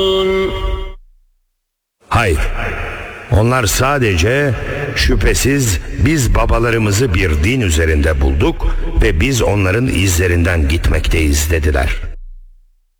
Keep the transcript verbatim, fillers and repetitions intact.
Hayır. Onlar sadece şüphesiz biz babalarımızı bir din üzerinde bulduk ve biz onların izlerinden gitmekteyiz dediler.